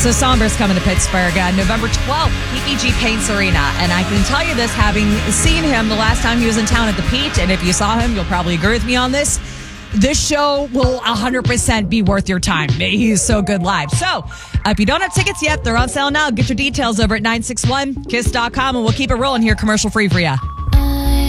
So Somber's coming to Pittsburgh November 12th, PPG Paints Arena. And I can tell you this, having seen him the last time he was in town at the Peach, and if you saw him, you'll probably agree with me on this. This show will 100% be worth your time. He's so good live. So if you don't have tickets yet, they're on sale now. Get your details over at 961kiss.com, and we'll keep it rolling here commercial free for you.